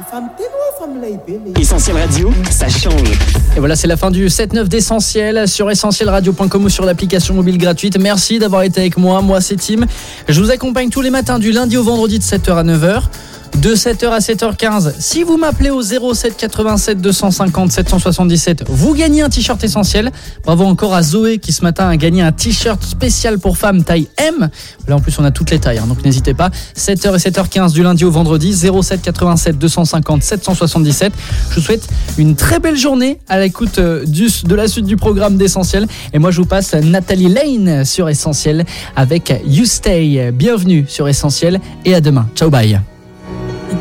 Essentiel Radio, ça change. Et voilà, c'est la fin du 7-9 d'Essentiel sur essentielradio.com ou sur l'application mobile gratuite. Merci d'avoir été avec moi. Moi, c'est Tim. Je vous accompagne tous les matins du lundi au vendredi de 7h à 9h. De 7h à 7h15, si vous m'appelez au 07 87 250 777, vous gagnez un t-shirt Essentiel. Bravo encore à Zoé qui ce matin a gagné un t-shirt spécial pour femmes taille M. Là en plus on a toutes les tailles, donc n'hésitez pas. 7h et 7h15 du lundi au vendredi, 07 87 250 777. Je vous souhaite une très belle journée à l'écoute de la suite du programme d'Essentiel. Et moi je vous passe Nathalie Lane sur Essentiel avec You Stay. Bienvenue sur Essentiel et à demain. Ciao, bye.